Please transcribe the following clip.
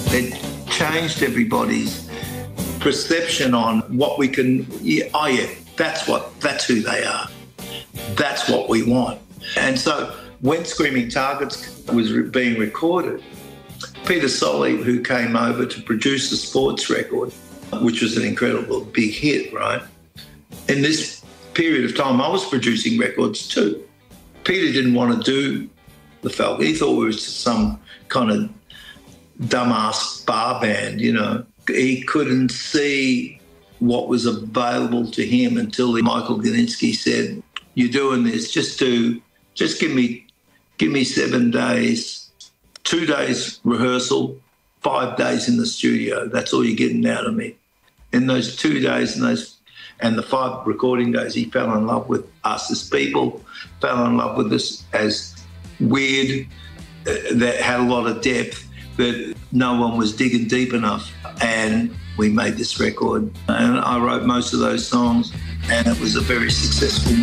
It changed everybody's perception on what we can. Oh yeah, that's who they are. That's what we want. And so when Screaming Targets was being recorded, Peter Solly, who came over to produce the sports record, which was an incredible big hit, right? In this period of time, I was producing records too. Peter didn't want to do the Falcon. He thought we were some kind of dumbass bar band, you know. He couldn't see what was available to him until Michael Gudinski said, "You're doing this, just give me 7 days, 2 days rehearsal, 5 days in the studio. That's all you're getting out of me." In those 2 days and the 5 recording days, he fell in love with us as people, fell in love with us as weird, that had a lot of depth, that no one was digging deep enough. And we made this record. And I wrote most of those songs, and it was a very successful one.